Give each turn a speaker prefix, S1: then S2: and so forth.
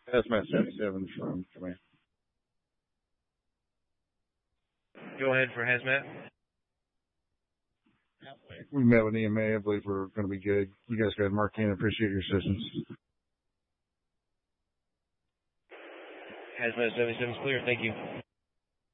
S1: Hazmat 77 from command.
S2: Go ahead for hazmat.
S1: We met with EMA. I believe we're going to be good. You guys go ahead, Mark. Appreciate your assistance.
S2: Hazmat 77 is clear. Thank you.